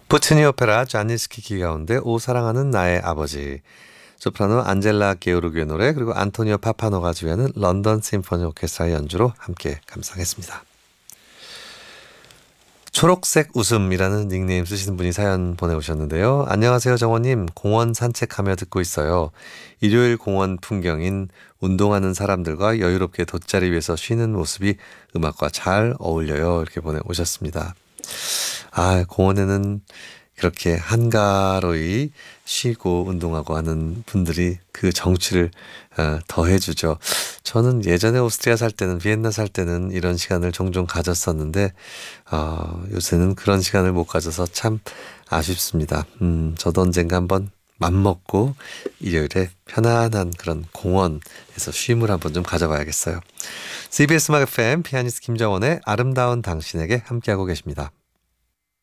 푸치니 오페라 자니스키키 가운데 오 사랑하는 나의 아버지, 소프라노 안젤라 게오르기의 노래, 그리고 안토니오 파파노가 주연은 런던 심포니 오케스트라의 연주로 함께 감상했습니다. 초록색 웃음이라는 닉네임 쓰시는 분이 사연 보내오셨는데요. 안녕하세요 정원님, 공원 산책하며 듣고 있어요. 일요일 공원 풍경인 운동하는 사람들과 여유롭게 돗자리 위에서 쉬는 모습이 음악과 잘 어울려요. 이렇게 보내오셨습니다. 공원에는 그렇게 한가로이 쉬고 운동하고 하는 분들이 그 정취를 더해주죠. 저는 예전에 오스트리아 살 때는, 비엔나 살 때는 이런 시간을 종종 가졌었는데 요새는 그런 시간을 못 가져서 참 아쉽습니다. 저도 언젠가 한번 맘먹고 일요일에 편안한 그런 공원에서 쉼을 한번 좀 가져봐야겠어요. CBS 음악 FM 피아니스트 김정원의 아름다운 당신에게 함께하고 계십니다.